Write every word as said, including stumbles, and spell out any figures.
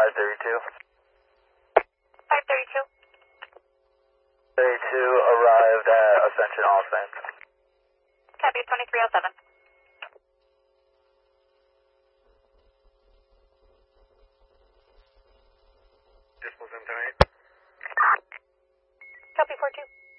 five thirty-two. five thirty-two. thirty-two arrived at Ascension All Saints. Copy, twenty-three oh seven. Just was in tonight. Copy, four two.